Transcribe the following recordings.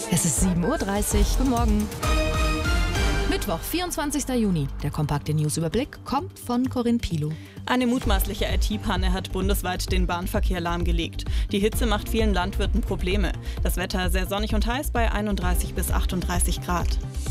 Es ist 7:30 Uhr. Guten Morgen. Mittwoch, 24. Juni. Der kompakte Newsüberblick kommt von Corinne Pilow. Eine mutmaßliche IT-Panne hat bundesweit den Bahnverkehr lahmgelegt. Die Hitze macht vielen Landwirten Probleme. Das Wetter sehr sonnig und heiß bei 31 bis 38 Grad.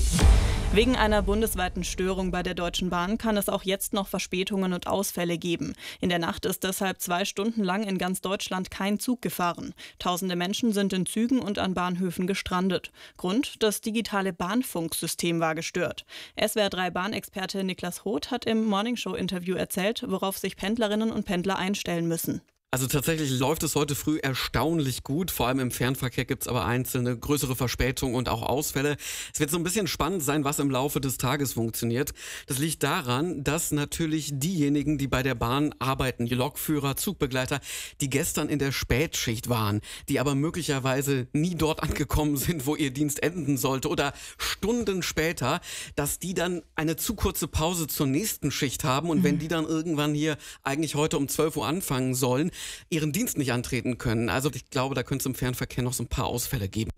Wegen einer bundesweiten Störung bei der Deutschen Bahn kann es auch jetzt noch Verspätungen und Ausfälle geben. In der Nacht ist deshalb 2 Stunden lang in ganz Deutschland kein Zug gefahren. Tausende Menschen sind in Zügen und an Bahnhöfen gestrandet. Grund: das digitale Bahnfunksystem war gestört. SWR3-Bahnexperte Niklas Roth hat im Morningshow-Interview erzählt, worauf sich Pendlerinnen und Pendler einstellen müssen. Also tatsächlich läuft es heute früh erstaunlich gut. Vor allem im Fernverkehr gibt es aber einzelne größere Verspätungen und auch Ausfälle. Es wird so ein bisschen spannend sein, was im Laufe des Tages funktioniert. Das liegt daran, dass natürlich diejenigen, die bei der Bahn arbeiten, die Lokführer, Zugbegleiter, die gestern in der Spätschicht waren, die aber möglicherweise nie dort angekommen sind, wo ihr Dienst enden sollte oder Stunden später, dass die dann eine zu kurze Pause zur nächsten Schicht haben und wenn die dann irgendwann hier eigentlich heute um 12 Uhr anfangen sollen, ihren Dienst nicht antreten können. Also ich glaube, da könnte es im Fernverkehr noch so ein paar Ausfälle geben.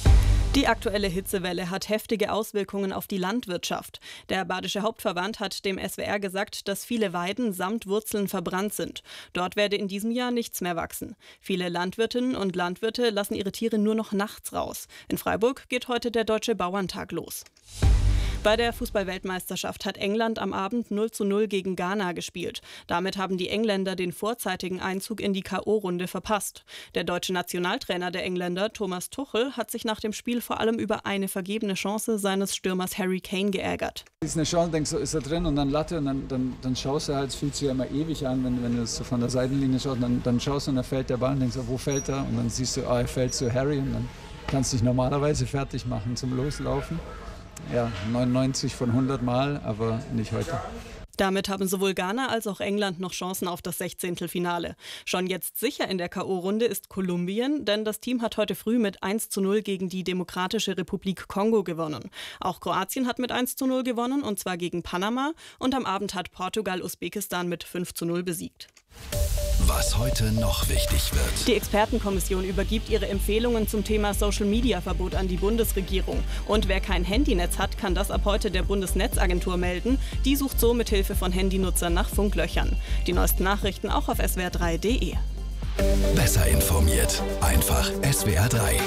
Die aktuelle Hitzewelle hat heftige Auswirkungen auf die Landwirtschaft. Der Badische Hauptverband hat dem SWR gesagt, dass viele Weiden samt Wurzeln verbrannt sind. Dort werde in diesem Jahr nichts mehr wachsen. Viele Landwirtinnen und Landwirte lassen ihre Tiere nur noch nachts raus. In Freiburg geht heute der Deutsche Bauerntag los. Bei der Fußball-Weltmeisterschaft hat England am Abend 0:0 gegen Ghana gespielt. Damit haben die Engländer den vorzeitigen Einzug in die K.O.-Runde verpasst. Der deutsche Nationaltrainer der Engländer, Thomas Tuchel, hat sich nach dem Spiel vor allem über eine vergebene Chance seines Stürmers Harry Kane geärgert. Ist eine Chance, denkst du, ist er drin und dann Latte und dann schaust du halt, es fühlt sich ja immer ewig an, wenn du so von der Seitenlinie schaust, dann schaust du und dann fällt der Ball und denkst du, wo fällt er? Und dann siehst du, er fällt zu Harry und dann kannst du dich normalerweise fertig machen zum Loslaufen. Ja, 99 von 100 Mal, aber nicht heute. Damit haben sowohl Ghana als auch England noch Chancen auf das 16. Schon jetzt sicher in der K.O.-Runde ist Kolumbien, denn das Team hat heute früh mit 1:0 gegen die Demokratische Republik Kongo gewonnen. Auch Kroatien hat mit 1:0 gewonnen, und zwar gegen Panama. Und am Abend hat Portugal Usbekistan mit 5:0 besiegt. Was heute noch wichtig wird. Die Expertenkommission übergibt ihre Empfehlungen zum Thema Social-Media-Verbot an die Bundesregierung. Und wer kein Handynetz hat, kann das ab heute der Bundesnetzagentur melden. Die sucht so mit Hilfe von Handynutzern nach Funklöchern. Die neuesten Nachrichten auch auf swr3.de. Besser informiert. Einfach SWR3.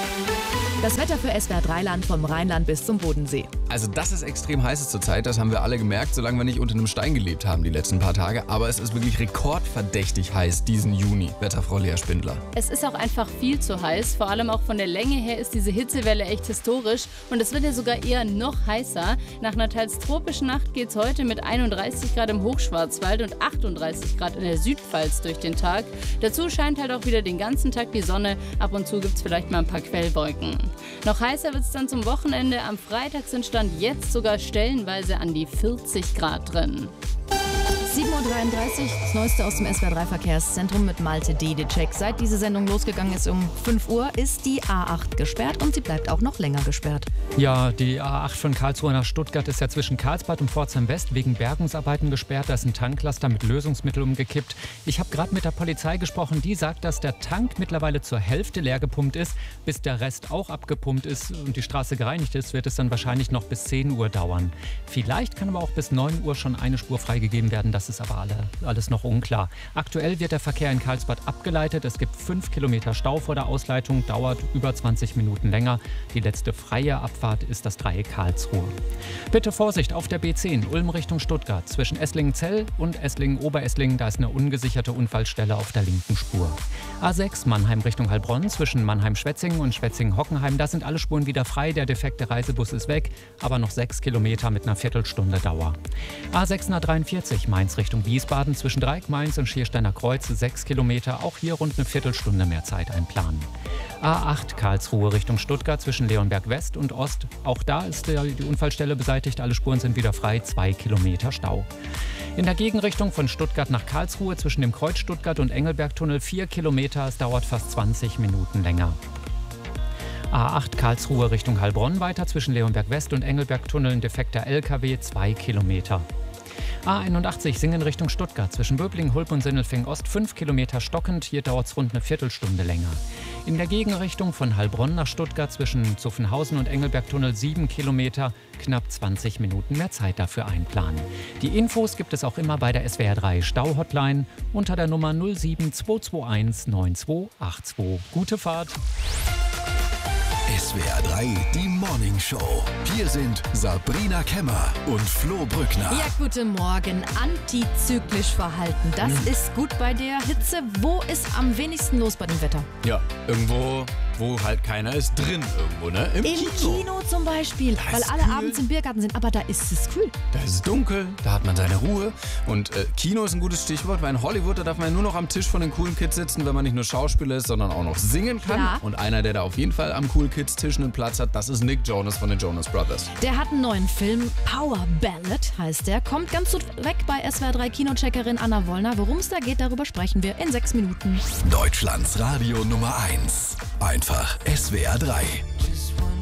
Das Wetter für SWR3-Land vom Rheinland bis zum Bodensee. Also das ist extrem heiß zurzeit, das haben wir alle gemerkt, solange wir nicht unter einem Stein gelebt haben die letzten paar Tage. Aber es ist wirklich rekordverdächtig heiß diesen Juni, Wetterfrau Lea Spindler. Es ist auch einfach viel zu heiß, vor allem auch von der Länge her ist diese Hitzewelle echt historisch und es wird ja sogar eher noch heißer. Nach einer teils tropischen Nacht geht es heute mit 31 Grad im Hochschwarzwald und 38 Grad in der Südpfalz durch den Tag. Dazu scheint halt auch wieder den ganzen Tag die Sonne, ab und zu gibt es vielleicht mal ein paar Quellwolken. Noch heißer wird es dann zum Wochenende. Am Freitag sind Stand jetzt sogar stellenweise an die 40 Grad drin. 7:33 Uhr, das Neueste aus dem SWR3-Verkehrszentrum mit Malte Dedicek. Seit diese Sendung losgegangen ist um 5 Uhr, ist die A8 gesperrt und sie bleibt auch noch länger gesperrt. Ja, die A8 von Karlsruhe nach Stuttgart ist ja zwischen Karlsbad und Pforzheim West wegen Bergungsarbeiten gesperrt. Da ist ein Tanklaster mit Lösungsmittel umgekippt. Ich habe gerade mit der Polizei gesprochen, die sagt, dass der Tank mittlerweile zur Hälfte leer gepumpt ist. Bis der Rest auch abgepumpt ist und die Straße gereinigt ist, wird es dann wahrscheinlich noch bis 10 Uhr dauern. Vielleicht kann aber auch bis 9 Uhr schon eine Spur freigegeben werden. Das ist aber alles noch unklar. Aktuell wird der Verkehr in Karlsbad abgeleitet. Es gibt 5 Kilometer Stau vor der Ausleitung, dauert über 20 Minuten länger. Die letzte freie Abfahrt ist das Dreieck Karlsruhe. Bitte Vorsicht auf der B10 Ulm Richtung Stuttgart. Zwischen Esslingen-Zell und Esslingen-Oberesslingen, da ist eine ungesicherte Unfallstelle auf der linken Spur. A6 Mannheim Richtung Heilbronn zwischen Mannheim-Schwetzingen und Schwetzingen-Hockenheim. Da sind alle Spuren wieder frei. Der defekte Reisebus ist weg, aber noch 6 Kilometer mit einer Viertelstunde Dauer. A643 Mainz Richtung Wiesbaden zwischen Dreieck, Mainz und Schiersteiner Kreuz 6 Kilometer. Auch hier rund eine Viertelstunde mehr Zeit einplanen. A8 Karlsruhe Richtung Stuttgart zwischen Leonberg West und Ost. Auch da ist die Unfallstelle beseitigt. Alle Spuren sind wieder frei. 2 Kilometer Stau. In der Gegenrichtung von Stuttgart nach Karlsruhe zwischen dem Kreuz Stuttgart und Engelbergtunnel 4 Kilometer. Es dauert fast 20 Minuten länger. A8 Karlsruhe Richtung Heilbronn weiter zwischen Leonberg West und Engelbergtunnel. Ein defekter LKW 2 Kilometer. A81 Singen Richtung Stuttgart zwischen Böblingen, Hulp und Sindelfingen Ost 5 Kilometer stockend. Hier dauert es rund eine Viertelstunde länger. In der Gegenrichtung von Heilbronn nach Stuttgart zwischen Zuffenhausen und Engelbergtunnel 7 Kilometer, knapp 20 Minuten mehr Zeit dafür einplanen. Die Infos gibt es auch immer bei der SWR 3 Stau-Hotline unter der Nummer 07221 9282. Gute Fahrt! SWR 3, die Morning Show. Hier sind Sabrina Kemmer und Flo Brückner. Ja, guten Morgen. Antizyklisch verhalten. Das ist gut bei der Hitze. Wo ist am wenigsten los bei dem Wetter? Ja, irgendwo, wo halt keiner ist, drin irgendwo, ne? Im Kino zum Beispiel, weil ist alle kühl. abends im Biergarten sind. Aber da ist es kühl. Da ist es dunkel, da hat man seine Ruhe. Und Kino ist ein gutes Stichwort, weil in Hollywood, da darf man ja nur noch am Tisch von den coolen Kids sitzen, wenn man nicht nur Schauspieler ist, sondern auch noch singen kann. Ja. Und einer, der da auf jeden Fall am Cool Kids Tisch einen Platz hat, das ist Nick Jonas von den Jonas Brothers. Der hat einen neuen Film, Power Ballad heißt der. Kommt ganz gut weg bei SWR 3 Kinocheckerin Anna Wollner. Worum es da geht, darüber sprechen wir in 6 Minuten. Deutschlands Radio Nummer 1. Einfach SWR 3.